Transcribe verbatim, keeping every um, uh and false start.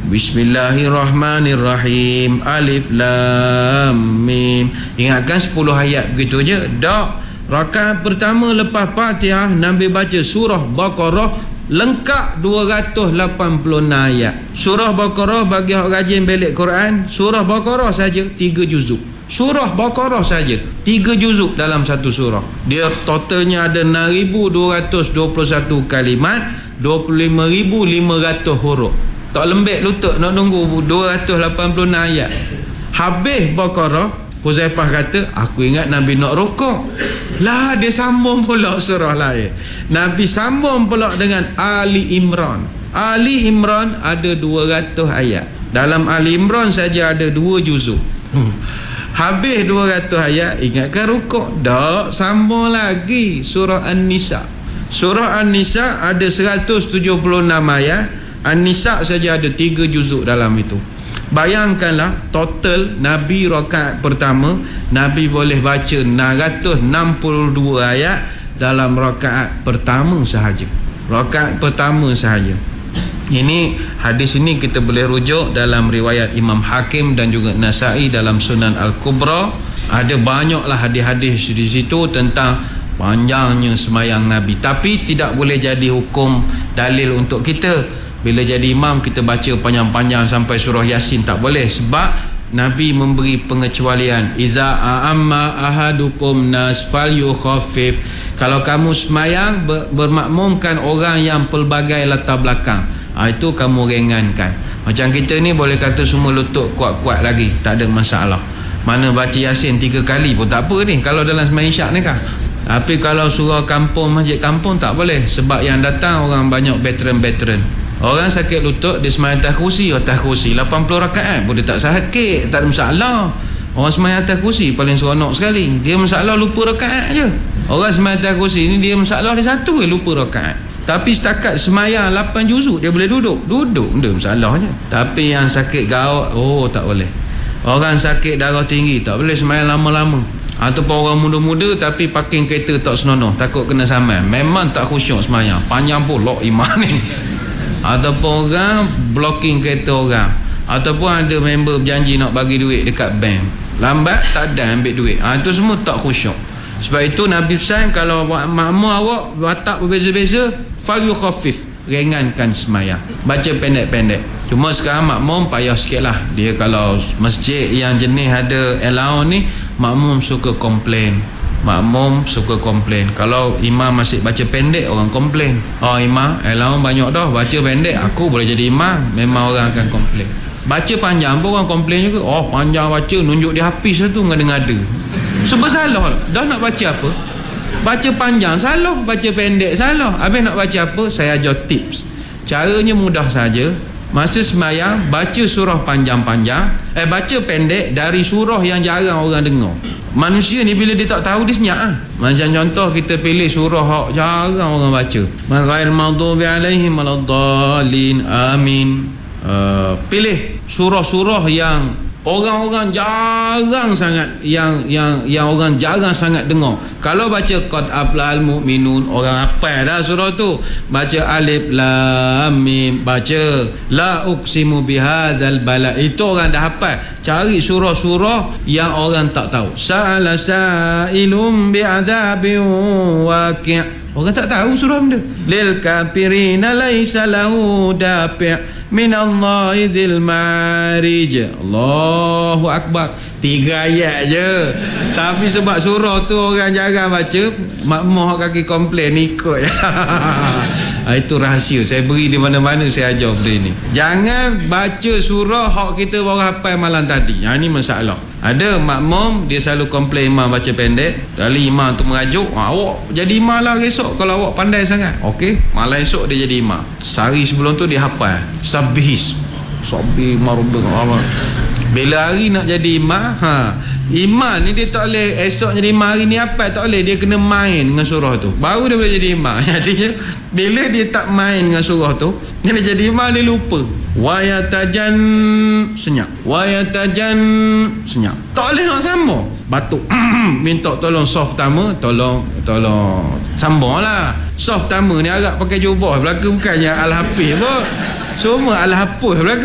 Bismillahirrahmanirrahim. Alif Lam Mim. Ingatkan sepuluh ayat begitu je? Tak. Rakaat pertama lepas Fatihah Nabi baca surah Baqarah lengkap dua ratus lapan puluh enam ayat. Surah Baqarah bagi orang rajin belik Quran, surah Baqarah saja tiga juzuk. Surah Baqarah saja tiga juzuk dalam satu surah. Dia totalnya ada enam ribu dua ratus dua puluh satu kalimat, dua puluh lima ribu lima ratus huruf. Tak lembek lutut nak tunggu dua ratus lapan puluh enam ayat. Habis Baqarah, Huzaifah kata, aku ingat Nabi nak rukuk. Lah, dia sambung pula surah lain. Nabi sambung pula dengan Ali Imran. Ali Imran ada dua ratus ayat. Dalam Ali Imran saja ada dua juzuk. Habis dua ratus ayat, ingatkan rukuk? Tak, sambung lagi surah An-Nisa. Surah An-Nisa ada seratus tujuh puluh enam ayat. An-Nisa saja ada tiga juzuk dalam itu. Bayangkanlah total Nabi rakaat pertama Nabi boleh baca enam ratus enam puluh dua ayat dalam rakaat pertama sahaja. Rakaat pertama sahaja. Ini hadis ini kita boleh rujuk dalam riwayat Imam Hakim dan juga Nasa'i dalam Sunan Al-Kubra. Ada banyaklah hadis-hadis di situ tentang panjangnya semayang Nabi. Tapi tidak boleh jadi hukum dalil untuk kita. Bila jadi imam kita baca panjang-panjang sampai surah Yasin, tak boleh. Sebab Nabi memberi pengecualian. Iza a'amma ahadukum nas falyukhaffif. Kalau kamu semayang ber, bermakmumkan orang yang pelbagai latar belakang, ha, itu kamu ringankan. Macam kita ni boleh kata semua lutut kuat-kuat lagi, tak ada masalah. Mana baca Yasin tiga kali pun tak apa ni kalau dalam semayang isyak ni kan. Tapi kalau surah kampung, masjid kampung tak boleh. Sebab yang datang orang banyak veteran-veteran. Orang sakit lutut dia semayang atas kursi, atas kursi lapan puluh rakaat pun dia tak sakit, tak ada masalah. Orang semayang atas kursi paling seronok sekali. Dia masalah lupa rakaat je. Orang semayang atas kursi ni dia masalah dia satu je, lupa rakaat. Tapi setakat semayang lapan juzuk dia boleh duduk. Duduk dia masalahnya. Tapi yang sakit gaut, oh tak boleh. Orang sakit darah tinggi tak boleh semayang lama-lama. Ataupun orang muda-muda tapi parking kereta tak senonoh, takut kena saman, memang tak khusyuk semayang. Panjang pula iman ni. Ataupun orang blocking kereta orang, ataupun ada member berjanji nak bagi duit dekat bank, lambat tak ada ambil duit, ha, itu semua tak khusyuk. Sebab itu Nabi pesan kalau makmum awak watak berbeza-beza, fal yukhaffif, ringankan semayang, baca pendek-pendek. Cuma sekarang makmum payah sikit lah. Dia kalau masjid yang jenis ada allowance ni, makmum suka komplain. Makmum suka komplain. Kalau imam masih baca pendek, orang komplain. Oh imam, allowance banyak dah, baca pendek, aku boleh jadi imam. Memang orang akan komplain. Baca panjang pun orang komplain juga. Oh panjang baca, nunjuk dia habis tu ngada-ngada. Sebab salah. Dah nak baca apa? Baca panjang salah, baca pendek salah. Habis nak baca apa? Saya ajar tips. Caranya mudah saja. Masa semayang, baca surah panjang-panjang, eh baca pendek dari surah yang jarang orang dengar. Manusia ni bila dia tak tahu dia senyap ah. Macam contoh kita pilih surah yang jarang orang baca. Ghairil maghdubi alaihim waladdallin, amin. Uh, pilih surah-surah yang orang-orang jarang sangat, yang yang yang orang jarang sangat dengar. Kalau baca qad aflahal mu'minun, orang hafal dah surah tu. Baca alif lam mim, baca la uqsimu bihadzal balad, itu orang dah hafal. Cari surah-surah yang orang tak tahu. Sa'ala sa'ilum bi'adzabin waqi', orang tak tahu surah benda. Lil kafirina laisa lahu dafi' minallahi dzil ma'arij. Allahu akbar. Tiga ayat je. Tapi sebab surah tu orang jarang baca, makmum kaki komplain ikut. Itu rahsia. Saya beri di mana-mana, saya ajar benda ni. Jangan baca surah hak kita baru hafal malam tadi. Ha, ini masalah. Ada makmum dia selalu komplain imam baca pendek. Kali imam tu merajuk, ha, awak jadi imam lah esok kalau awak pandai sangat. Okey, malam esok dia jadi imam. Sehari sebelum tu dia hafal Sabihis, Sabih marubah. Bila hari nak jadi imam, ha, imam ni dia tak boleh esok jadi imam hari ni apa, tak boleh. Dia kena main dengan surah tu, baru dia boleh jadi imam. Jadinya bila dia tak main dengan surah tu, dia jadi imam, dia lupa. Wa yatajan, senyap. Wa yatajan, senyap. Tak boleh nak sambung. Batuk. Minta tolong soft pertama, tolong tolong sambung lah. Soft pertama ni agak pakai jubah belaka, bukannya Al-Hafiz pun. Semua Al-Hafiz belaka.